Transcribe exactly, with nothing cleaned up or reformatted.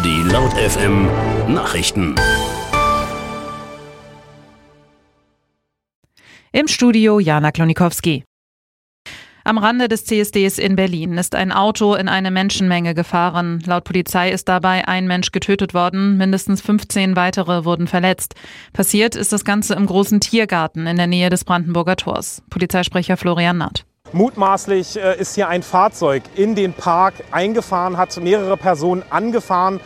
Die Laut F M Nachrichten. Im Studio Jana Klonikowski. Am Rande des C S Ds in Berlin ist ein Auto in eine Menschenmenge gefahren. Laut Polizei ist dabei ein Mensch getötet worden, mindestens fünfzehn weitere wurden verletzt. Passiert ist das Ganze im großen Tiergarten in der Nähe des Brandenburger Tors. Polizeisprecher Florian Naht. Mutmaßlich ist hier ein Fahrzeug in den Park eingefahren, hat mehrere Personen angefahren